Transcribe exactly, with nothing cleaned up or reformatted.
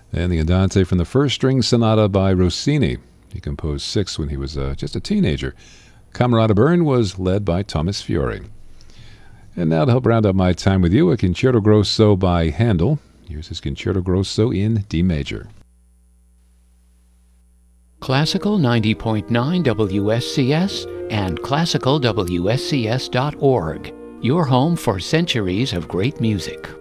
And the Andante from the First String Sonata by Rossini. He composed six when he was uh, just a teenager. Camerata Bern was led by Thomas Fiore. And now to help round up my time with you, a Concerto Grosso by Handel. Here's his Concerto Grosso in D major. Classical ninety point nine W S C S and classical W S C S dot org, your home for centuries of great music.